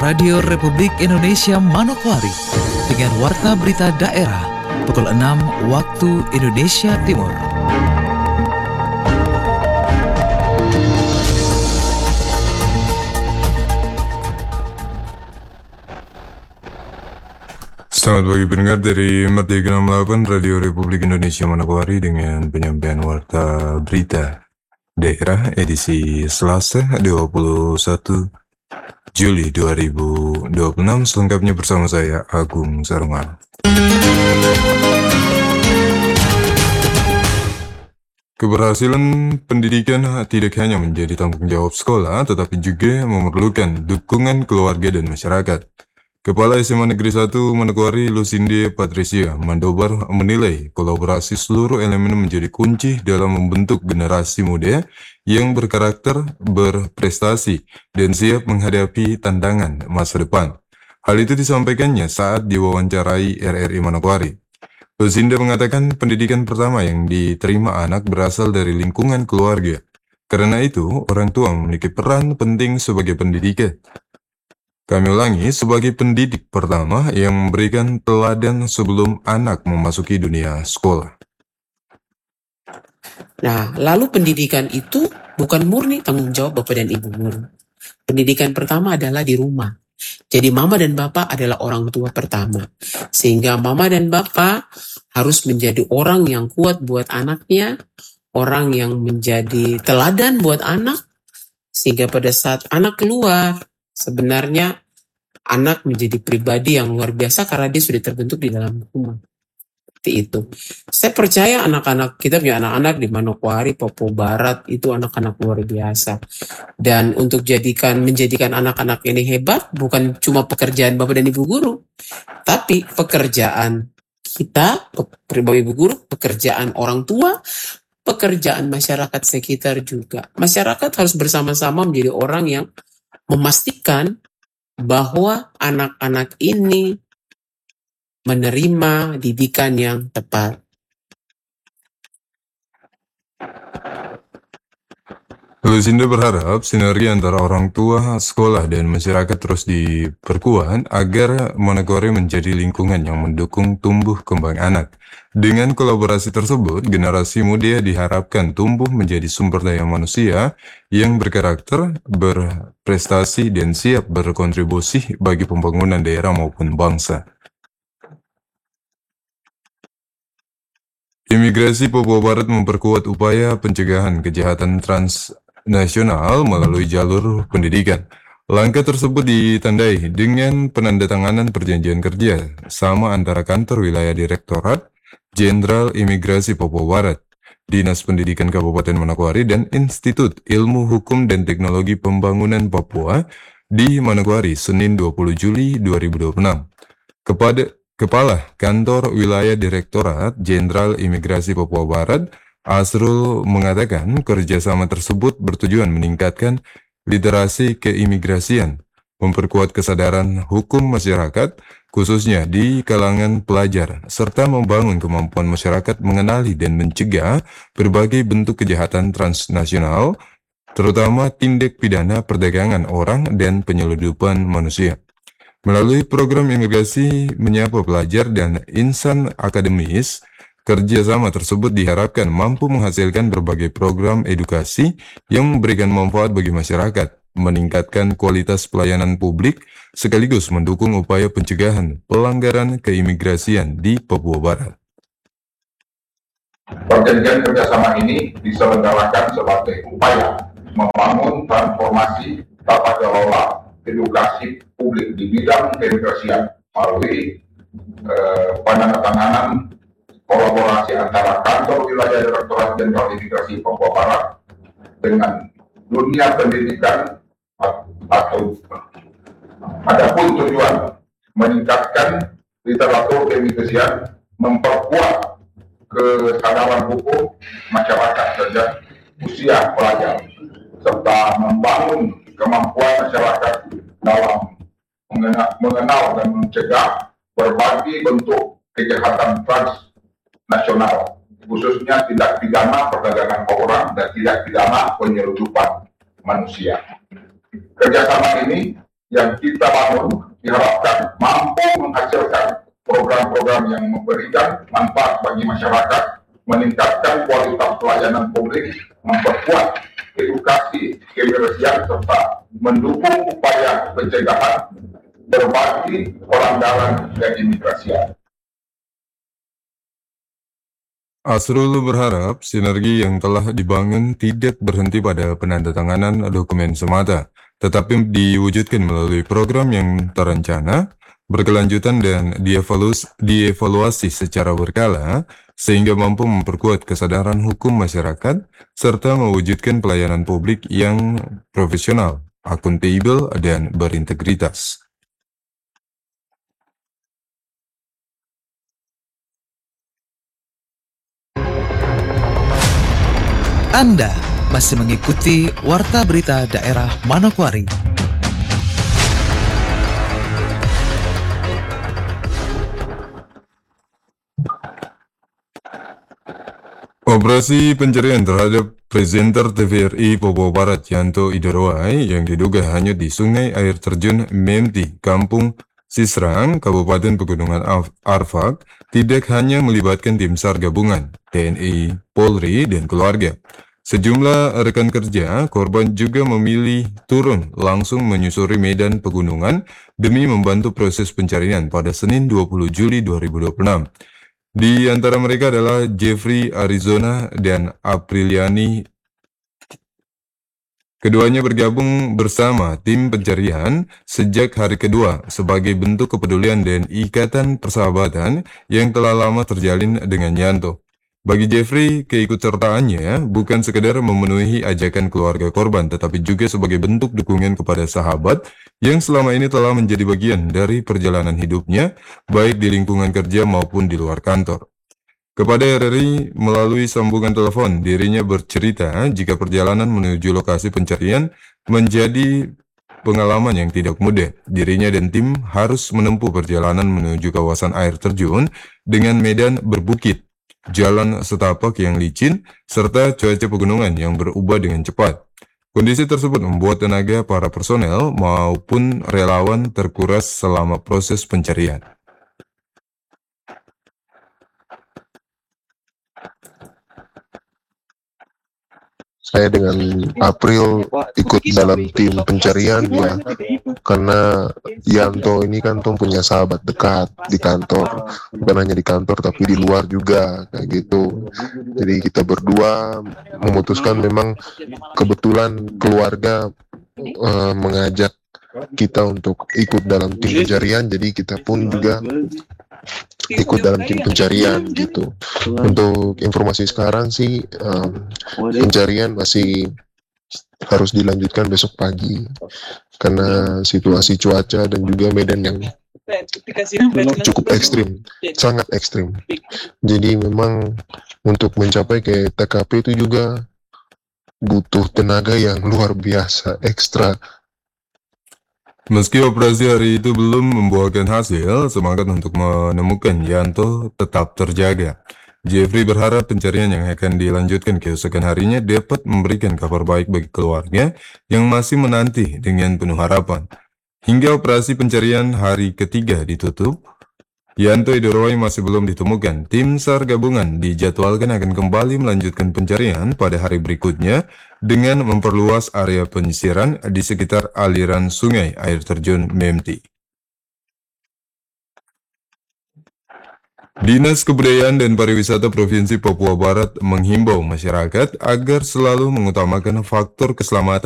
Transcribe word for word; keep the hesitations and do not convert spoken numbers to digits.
Radio Republik Indonesia Manokwari dengan Warta Berita Daerah pukul enam waktu Indonesia Timur. Selamat pagi pendengar dari Merdeka enam puluh delapan Radio Republik Indonesia Manokwari dengan penyampaian Warta Berita Daerah edisi Selasa dua puluh satu Juli dua ribu dua puluh enam, selengkapnya bersama saya Agung Sarungan. Keberhasilan pendidikan tidak hanya menjadi tanggung jawab sekolah, tetapi juga memerlukan dukungan keluarga dan masyarakat. Kepala S M A Negeri satu Manokwari, Lusinde Patricia Mandobar, menilai kolaborasi seluruh elemen menjadi kunci dalam membentuk generasi muda yang berkarakter, berprestasi, dan siap menghadapi tantangan masa depan. Hal itu disampaikannya saat diwawancarai R R I Manokwari. Lusinde mengatakan pendidikan pertama yang diterima anak berasal dari lingkungan keluarga. Karena itu, orang tua memiliki peran penting sebagai pendidik. Kami ulangi, sebagai pendidik pertama yang memberikan teladan sebelum anak memasuki dunia sekolah. Nah, lalu pendidikan itu bukan murni tanggung jawab Bapak dan Ibu guru. Pendidikan pertama adalah di rumah. Jadi mama dan bapak adalah orang tua pertama. Sehingga mama dan bapak harus menjadi orang yang kuat buat anaknya, orang yang menjadi teladan buat anak, sehingga pada saat anak keluar, sebenarnya anak menjadi pribadi yang luar biasa karena dia sudah terbentuk di dalam rumah. Seperti itu. Saya percaya anak-anak, kita punya anak-anak di Manokwari, Papua Barat, itu anak-anak luar biasa. Dan untuk jadikan menjadikan anak-anak ini hebat, bukan cuma pekerjaan Bapak dan Ibu guru, tapi pekerjaan kita, Bapak Ibu guru, pekerjaan orang tua, pekerjaan masyarakat sekitar juga. Masyarakat harus bersama-sama menjadi orang yang memastikan bahwa anak-anak ini menerima didikan yang tepat. Lucinda berharap sinergi antara orang tua, sekolah, dan masyarakat terus diperkuat agar Manokwari menjadi lingkungan yang mendukung tumbuh kembang anak. Dengan kolaborasi tersebut, generasi muda diharapkan tumbuh menjadi sumber daya manusia yang berkarakter, berprestasi, dan siap berkontribusi bagi pembangunan daerah maupun bangsa. Imigrasi Papua Barat memperkuat upaya pencegahan kejahatan transnasional melalui jalur pendidikan. Langkah tersebut ditandai dengan penandatanganan perjanjian kerja sama antara Kantor Wilayah Direktorat Jenderal Imigrasi Papua Barat, Dinas Pendidikan Kabupaten Manokwari, dan Institut Ilmu Hukum dan Teknologi Pembangunan Papua di Manokwari, Senin dua puluh Juli dua ribu dua puluh enam. Kepada Kepala Kantor Wilayah Direktorat Jenderal Imigrasi Papua Barat, Asrul, mengatakan kerjasama tersebut bertujuan meningkatkan literasi keimigrasian, memperkuat kesadaran hukum masyarakat, khususnya di kalangan pelajar, serta membangun kemampuan masyarakat mengenali dan mencegah berbagai bentuk kejahatan transnasional, terutama tindak pidana perdagangan orang dan penyeludupan manusia. Melalui program imigrasi menyapa pelajar dan insan akademis, kerjasama tersebut diharapkan mampu menghasilkan berbagai program edukasi yang memberikan manfaat bagi masyarakat, meningkatkan kualitas pelayanan publik, sekaligus mendukung upaya pencegahan pelanggaran keimigrasian di Papua Barat. Perjanjian kerjasama ini diselenggarakan sebagai upaya membangun transformasi tata kelola edukasi publik di bidang keimigrasian melalui eh, penandatanganan kolaborasi antara Kantor Wilayah Direktorat Jenderal Imigrasi Papua Barat dengan dunia pendidikan atau adapun tujuan meningkatkan literatur keimigrasian, memperkuat kesadaran hukum masyarakat sejak usia pelajar, serta membangun kemampuan masyarakat dalam mengenal, mengenal dan mencegah berbagai bentuk kejahatan transnasional, khususnya tindak pidana perdagangan orang dan tindak pidana penyeludupan manusia. Kerjasama ini yang kita bangun diharapkan mampu menghasilkan program-program yang memberikan manfaat bagi masyarakat, meningkatkan kualitas pelayanan publik, memperkuat edukasi kebersihan, serta mendukung upaya pencegahan berbagai pelanggaran keimigrasian. Asrul berharap sinergi yang telah dibangun tidak berhenti pada penandatanganan dokumen semata, tetapi diwujudkan melalui program yang terencana, berkelanjutan dan dievaluasi, dievaluasi secara berkala, sehingga mampu memperkuat kesadaran hukum masyarakat, serta mewujudkan pelayanan publik yang profesional, akuntabel, dan berintegritas. Anda masih mengikuti Warta Berita Daerah Manokwari. Operasi pencarian terhadap presenter T V R I Papua Barat Yanto Idorowai yang diduga hanyut di sungai air terjun Memti, Kampung Sisrang, Kabupaten Pegunungan Arfak, tidak hanya melibatkan tim SAR gabungan, T N I, Polri, dan keluarga. Sejumlah rekan kerja korban juga memilih turun langsung menyusuri medan pegunungan demi membantu proses pencarian pada Senin dua puluh Juli dua ribu dua puluh enam. Di antara mereka adalah Jeffrey Arizona dan Apriliani. Keduanya bergabung bersama tim pencarian sejak hari kedua sebagai bentuk kepedulian dan ikatan persahabatan yang telah lama terjalin dengan Yanto. Bagi Jeffrey, keikutsertaannya bukan sekedar memenuhi ajakan keluarga korban, tetapi juga sebagai bentuk dukungan kepada sahabat yang selama ini telah menjadi bagian dari perjalanan hidupnya, baik di lingkungan kerja maupun di luar kantor. Kepada R R I melalui sambungan telepon, dirinya bercerita jika perjalanan menuju lokasi pencarian menjadi pengalaman yang tidak mudah. Dirinya dan tim harus menempuh perjalanan menuju kawasan air terjun dengan medan berbukit, jalan setapak yang licin, serta cuaca pegunungan yang berubah dengan cepat. Kondisi tersebut membuat tenaga para personel maupun relawan terkuras selama proses pencarian. Saya dengan April ikut dalam tim pencarian ya, karena Yanto ini kan Tom punya sahabat dekat di kantor, bukan hanya di kantor tapi di luar juga kayak gitu. Jadi kita berdua memutuskan, memang kebetulan keluarga uh, mengajak kita untuk ikut dalam tim pencarian, jadi kita pun juga ikut dalam tim pencarian gitu. Untuk informasi sekarang sih um, pencarian masih harus dilanjutkan besok pagi karena situasi cuaca dan juga medan yang cukup ekstrim, sangat ekstrim. Jadi memang untuk mencapai ke T K P itu juga butuh tenaga yang luar biasa, ekstra. Meski operasi hari itu belum membuahkan hasil, semangat untuk menemukan Yanto tetap terjaga. Jeffrey berharap pencarian yang akan dilanjutkan keesokan harinya dapat memberikan kabar baik bagi keluarga yang masih menanti dengan penuh harapan. Hingga operasi pencarian hari ketiga ditutup, Yanto Idorowai masih belum ditemukan. Tim SAR gabungan dijadwalkan akan kembali melanjutkan pencarian pada hari berikutnya dengan memperluas area penyisiran di sekitar aliran sungai air terjun Memti. Dinas Kebudayaan dan Pariwisata Provinsi Papua Barat menghimbau masyarakat agar selalu mengutamakan faktor keselamatan